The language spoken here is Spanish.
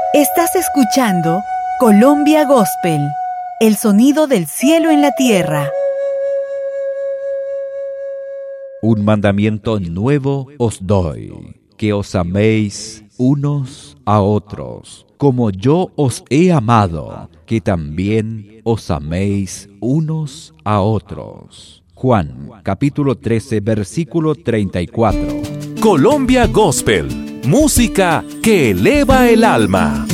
Estás escuchando Colombia Gospel, el sonido del cielo en la tierra. Un mandamiento nuevo os doy, que os améis unos a otros, como yo os he amado, que también os améis unos a otros. Juan, capítulo 13, versículo 34. Colombia Gospel, música que eleva el alma.